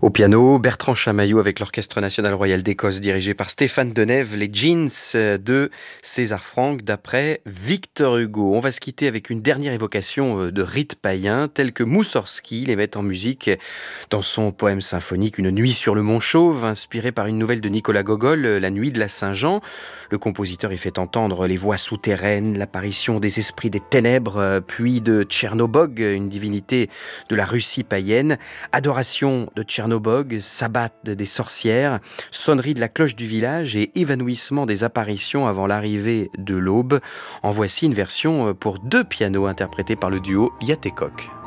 Au piano, Bertrand Chamaillot avec l'Orchestre national royal d'Écosse dirigé par Stéphane Denève, les Jeans de César Franck d'après Victor Hugo. On va se quitter avec une dernière évocation de rites païens tels que Moussorgsky les met en musique dans son poème symphonique Une nuit sur le Mont Chauve, inspiré par une nouvelle de Nicolas Gogol, La nuit de la Saint-Jean. Le compositeur y fait entendre les voix souterraines, l'apparition des esprits des ténèbres, puis de Tchernobog, une divinité de la Russie païenne, adoration de Tchernobog, sabbat des sorcières, sonnerie de la cloche du village et évanouissement des apparitions avant l'arrivée de l'aube. En voici une version pour 2 pianos interprétée par le duo Yatekok.